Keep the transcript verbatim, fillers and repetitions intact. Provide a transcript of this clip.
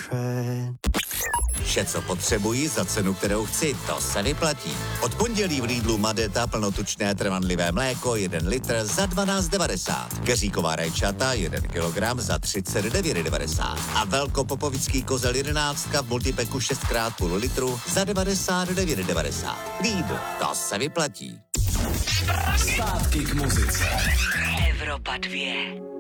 Vše, co potřebuji za cenu, kterou chci, to se vyplatí. Od pondělí v Lidlu Madeta plnotučné trvanlivé mléko jeden litr za dvanáct devadesát. Keříková rajčata jeden kilogram za třicet devět devadesát. A velkopopovický kozel jedenáctka v multipeku šest krát půl litru za devadesát devět devadesát. Lidl, to se vyplatí. Zpátky k muzice. Evropa dvě.